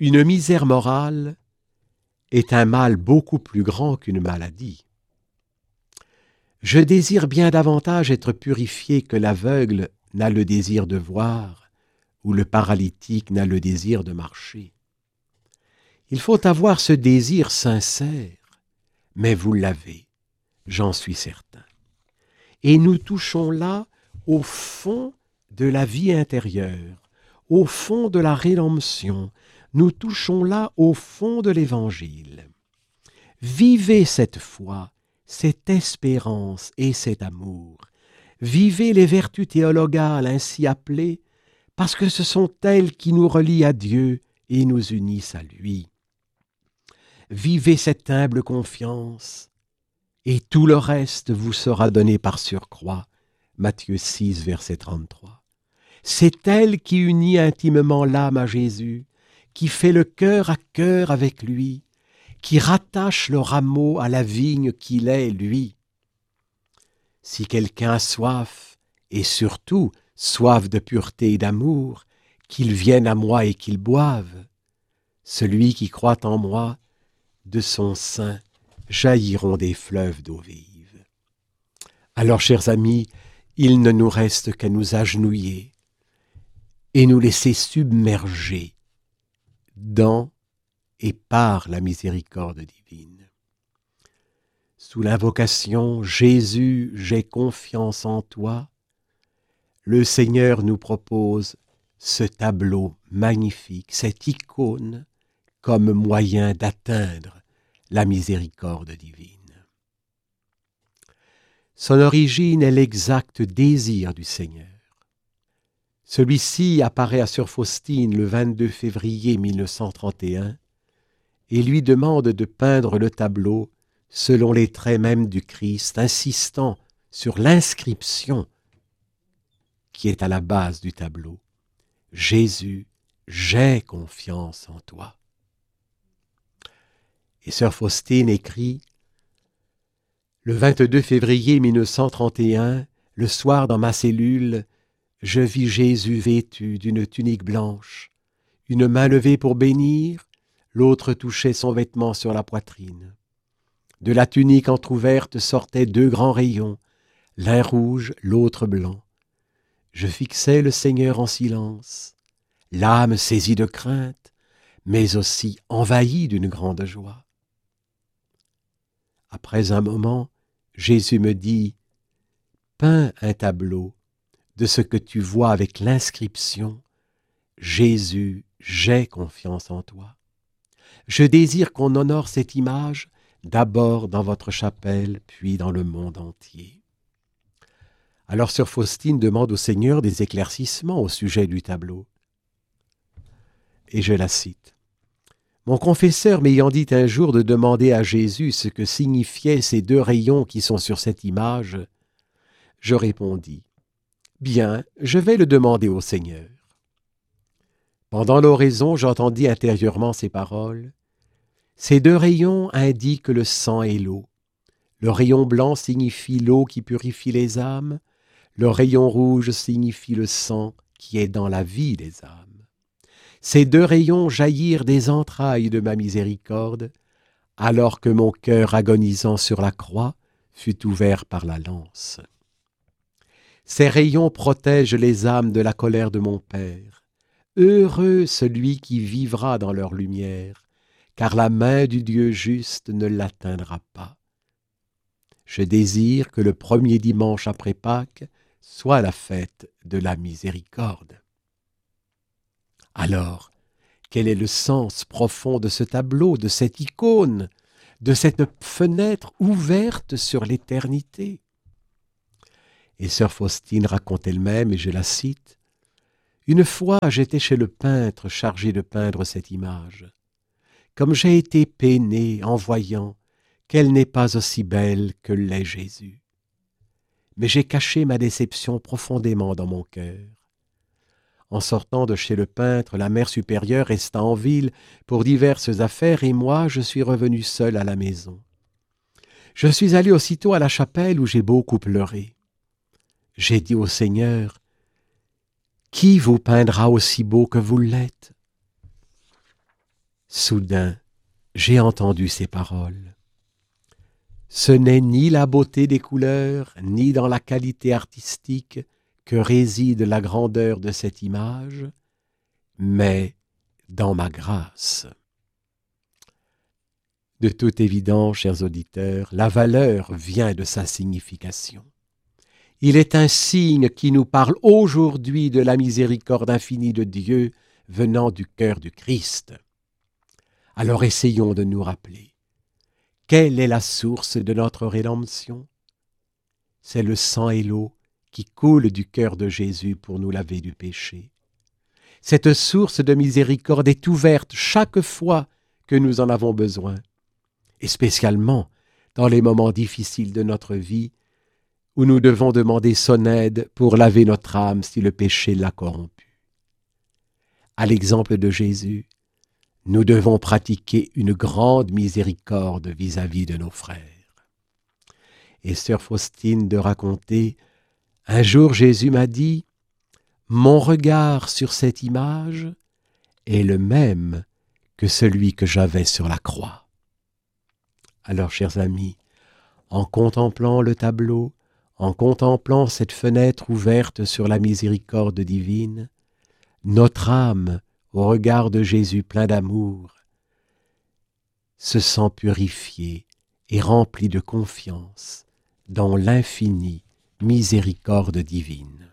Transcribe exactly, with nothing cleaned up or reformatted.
Une misère morale est un mal beaucoup plus grand qu'une maladie. Je désire bien davantage être purifié que l'aveugle n'a le désir de voir ou le paralytique n'a le désir de marcher. Il faut avoir ce désir sincère, mais vous l'avez, j'en suis certain. Et nous touchons là au fond de la vie intérieure, au fond de la rédemption, nous touchons là au fond de l'Évangile. Vivez cette foi, cette espérance et cet amour. Vivez les vertus théologales ainsi appelées, parce que ce sont elles qui nous relient à Dieu et nous unissent à lui. Vivez cette humble confiance, et tout le reste vous sera donné par surcroît. Matthieu six, verset trente-trois. C'est elle qui unit intimement l'âme à Jésus, qui fait le cœur à cœur avec lui, qui rattache le rameau à la vigne qu'il est, lui. Si quelqu'un a soif, et surtout soif de pureté et d'amour, qu'il vienne à moi et qu'il boive. Celui qui croit en moi, de son sein jailliront des fleuves d'eau vive. Alors, chers amis, il ne nous reste qu'à nous agenouiller et nous laisser submerger dans et par la miséricorde divine. Sous l'invocation « Jésus, j'ai confiance en toi », le Seigneur nous propose ce tableau magnifique, cette icône, comme moyen d'atteindre la miséricorde divine. Son origine est l'exact désir du Seigneur. Celui-ci apparaît à Sœur Faustine le vingt-deux février mille neuf cent trente et un et lui demande de peindre le tableau selon les traits mêmes du Christ, insistant sur l'inscription qui est à la base du tableau. « Jésus, j'ai confiance en toi ». Et Sœur Faustine écrit « Le vingt-deux février mille neuf cent trente et un, le soir dans ma cellule, je vis Jésus vêtu d'une tunique blanche, une main levée pour bénir, l'autre touchait son vêtement sur la poitrine. De la tunique entr'ouverte sortaient deux grands rayons, l'un rouge, l'autre blanc. Je fixais le Seigneur en silence, l'âme saisie de crainte, mais aussi envahie d'une grande joie. Après un moment, Jésus me dit « Peins un tableau de ce que tu vois avec l'inscription « Jésus, j'ai confiance en toi ». Je désire qu'on honore cette image d'abord dans votre chapelle, puis dans le monde entier. » Alors Sœur Faustine demande au Seigneur des éclaircissements au sujet du tableau. Et je la cite. « Mon confesseur m'ayant dit un jour de demander à Jésus ce que signifiaient ces deux rayons qui sont sur cette image, je répondis, « Bien, je vais le demander au Seigneur. » Pendant l'oraison, j'entendis intérieurement ces paroles. Ces deux rayons indiquent le sang et l'eau. Le rayon blanc signifie l'eau qui purifie les âmes. Le rayon rouge signifie le sang qui est dans la vie des âmes. Ces deux rayons jaillirent des entrailles de ma miséricorde, alors que mon cœur agonisant sur la croix fut ouvert par la lance. Ces rayons protègent les âmes de la colère de mon Père. Heureux celui qui vivra dans leur lumière, car la main du Dieu juste ne l'atteindra pas. Je désire que le premier dimanche après Pâques soit la fête de la miséricorde. Alors, quel est le sens profond de ce tableau, de cette icône, de cette fenêtre ouverte sur l'éternité? Et Sœur Faustine raconte elle-même, et je la cite, « Une fois, j'étais chez le peintre chargé de peindre cette image. Comme j'ai été peiné en voyant qu'elle n'est pas aussi belle que l'est Jésus. Mais j'ai caché ma déception profondément dans mon cœur. En sortant de chez le peintre, la mère supérieure resta en ville pour diverses affaires et moi, je suis revenu seul à la maison. Je suis allé aussitôt à la chapelle où j'ai beaucoup pleuré. J'ai dit au Seigneur, « Qui vous peindra aussi beau que vous l'êtes ?» Soudain, j'ai entendu ces paroles. Ce n'est ni la beauté des couleurs, ni dans la qualité artistique que réside la grandeur de cette image, mais dans ma grâce. De toute évidence, chers auditeurs, la valeur vient de sa signification. Il est un signe qui nous parle aujourd'hui de la miséricorde infinie de Dieu venant du cœur du Christ. Alors essayons de nous rappeler. Quelle est la source de notre rédemption? C'est le sang et l'eau qui coulent du cœur de Jésus pour nous laver du péché. Cette source de miséricorde est ouverte chaque fois que nous en avons besoin, et spécialement dans les moments difficiles de notre vie où nous devons demander son aide pour laver notre âme si le péché l'a corrompue. À l'exemple de Jésus, nous devons pratiquer une grande miséricorde vis-à-vis de nos frères. Et sœur Faustine de raconter, un jour Jésus m'a dit, « Mon regard sur cette image est le même que celui que j'avais sur la croix. » Alors, chers amis, en contemplant le tableau, en contemplant cette fenêtre ouverte sur la miséricorde divine, notre âme, au regard de Jésus plein d'amour, se sent purifiée et remplie de confiance dans l'infinie miséricorde divine.